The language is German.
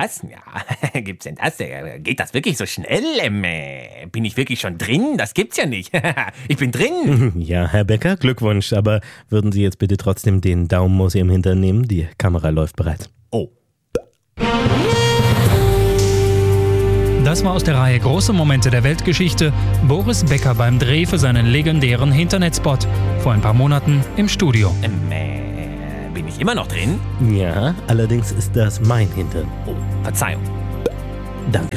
Was? Ja, gibt's denn das? Geht das wirklich so schnell? Bin ich wirklich schon drin? Das gibt's ja nicht. Ich bin drin. Ja, Herr Becker, Glückwunsch. Aber würden Sie jetzt bitte trotzdem den Daumen aus Ihrem Hintern nehmen? Die Kamera läuft bereits. Oh. Das war aus der Reihe Große Momente der Weltgeschichte. Boris Becker beim Dreh für seinen legendären Internetspot. Vor ein paar Monaten im Studio. Bin ich immer noch drin? Ja, allerdings ist das mein Hintern. Oh, Verzeihung. Danke.